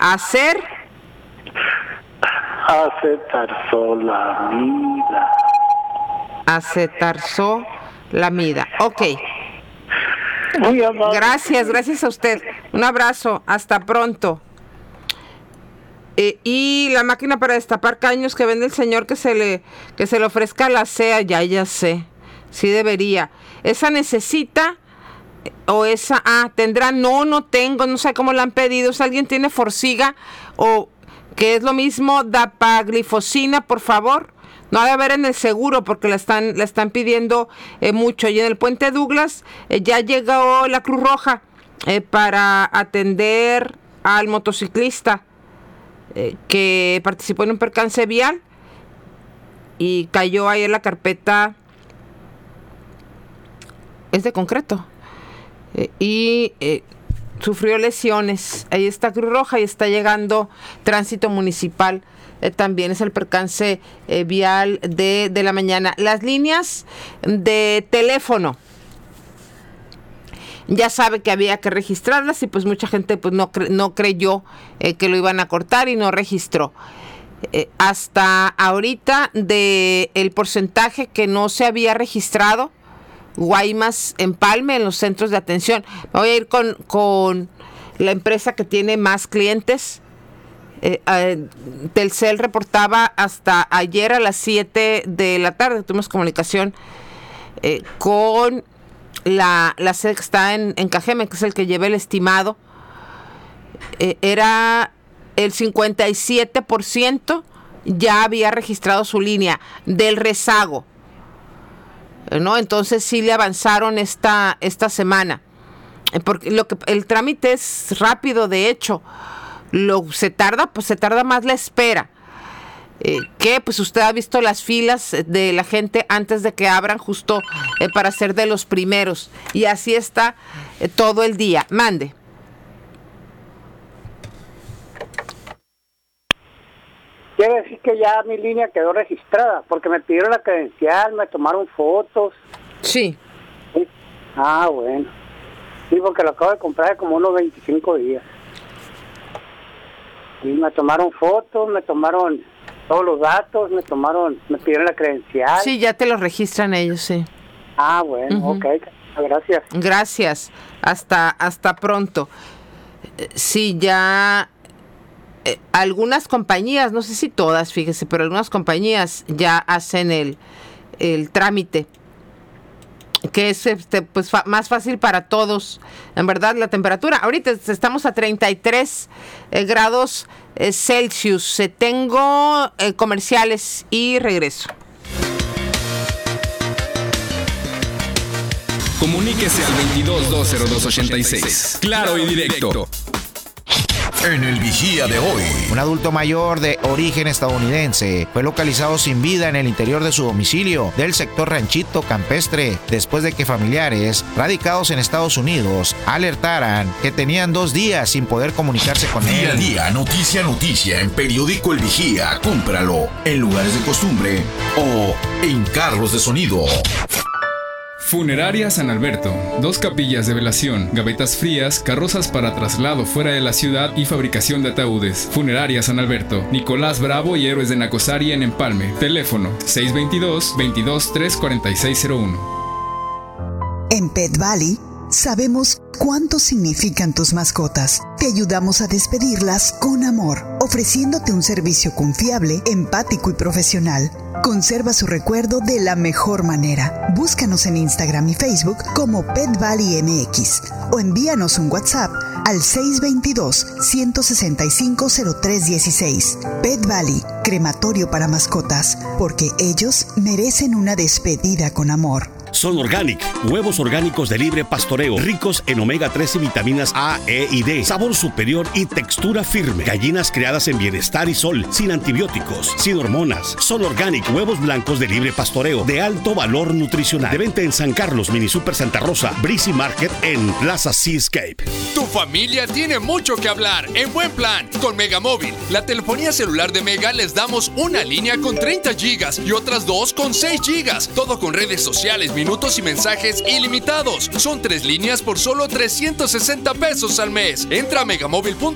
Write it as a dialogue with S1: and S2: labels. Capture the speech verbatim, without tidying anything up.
S1: Hacer.
S2: Acetarzolamida.
S1: Acetarzolamida. Ok.
S2: Muy amable.
S1: Gracias, gracias a usted. Un abrazo. Hasta pronto. Eh, y la máquina para destapar caños que vende el señor, que se le que se le ofrezca la C E A, ya, ya sé. Sí debería. ¿Esa necesita? O esa, ah, tendrá, no, no tengo, no sé cómo la han pedido. Si alguien tiene Forxiga o que es lo mismo, dapaglifosina, por favor. No ha de haber en el seguro porque la están, la están pidiendo eh, mucho. Y en el Puente Douglas eh, ya llegó la Cruz Roja eh, para atender al motociclista eh, que participó en un percance vial y cayó ahí en la carpeta. Es de concreto. Eh, y eh, sufrió lesiones. Ahí está Cruz Roja y está llegando Tránsito Municipal. Eh, también es el percance eh, vial de, de la mañana. Las líneas de teléfono, ya sabe que había que registrarlas y pues mucha gente pues no, cre- no creyó eh, que lo iban a cortar y no registró. Eh, hasta ahorita de el porcentaje que no se había registrado, Guaymas, Empalme, en los centros de atención. Me voy a ir con, con la empresa que tiene más clientes. Eh, eh, Telcel reportaba hasta ayer a las siete de la tarde, tuvimos comunicación eh, con la, la sede que está en, en Cajeme, que es el que lleva el estimado. Eh, era el cincuenta y siete por ciento ya había registrado su línea del rezago, ¿no? Entonces sí le avanzaron esta, esta semana, porque lo que el trámite es rápido, de hecho. Lo se tarda, pues se tarda más la espera. Eh, que pues usted ha visto las filas de la gente antes de que abran, justo eh, para ser de los primeros. Y así está eh, todo el día. Mande.
S2: Quiere decir que ya mi línea quedó registrada, porque me pidieron la credencial, me tomaron fotos.
S1: Sí.
S2: Sí. Ah, bueno. Sí, porque lo acabo de comprar hace como unos veinticinco días. Y me tomaron fotos, me tomaron todos los datos, me tomaron, me pidieron la credencial.
S1: Sí, ya te lo registran ellos, sí.
S2: Ah, bueno, uh-huh. Ok, gracias.
S1: Gracias, hasta, hasta pronto. Eh, sí, ya eh, algunas compañías, no sé si todas, fíjese, pero algunas compañías ya hacen el, el trámite, que es este, pues fa- más fácil para todos. En verdad, la temperatura ahorita estamos a treinta y tres eh, grados eh, Celsius. Eh, tengo eh, comerciales y regreso.
S3: Comuníquese al veintidós dos cero dos ochenta y seis. Claro y directo.
S4: En el Vigía de hoy,
S5: un adulto mayor de origen estadounidense fue localizado sin vida en el interior de su domicilio del sector Ranchito Campestre después de que familiares radicados en Estados Unidos alertaran que tenían dos días sin poder comunicarse con
S4: día
S5: él.
S4: Día a día, noticia a noticia en Periódico El Vigía. Cómpralo en lugares de costumbre o en carros de sonido.
S3: Funeraria San Alberto. Dos capillas de velación, gavetas frías, carrozas para traslado fuera de la ciudad y fabricación de ataúdes. Funeraria San Alberto. Nicolás Bravo y Héroes de Nacosari en Empalme. Teléfono seis veintidós, veintidós, tres cuarenta y seis cero uno.
S6: En Pet Valley sabemos cuánto significan tus mascotas. Te ayudamos a despedirlas con amor, ofreciéndote un servicio confiable, empático y profesional. Conserva su recuerdo de la mejor manera. Búscanos en Instagram y Facebook como Pet Valley M X o envíanos un WhatsApp al seis veintidós, ciento sesenta y cinco, cero tres dieciséis. Pet Valley, crematorio para mascotas, porque ellos merecen una despedida con amor.
S7: Son Organic, huevos orgánicos de libre pastoreo, ricos en omega tres y vitaminas A, E y D, sabor superior y textura firme. Gallinas criadas en bienestar y sol, sin antibióticos, sin hormonas. Son Organic, huevos blancos de libre pastoreo, de alto valor nutricional. De venta en San Carlos, Mini Super Santa Rosa, Breezy Market en Plaza Seascape.
S8: Tu familia tiene mucho que hablar en Buen Plan. Con Megamóvil, la telefonía celular de Mega, les damos una línea con treinta gigas y otras dos con seis gigas. Todo con redes sociales, minutos y mensajes ilimitados. Son tres líneas por solo trescientos sesenta pesos al mes. Entra a megamóvil punto com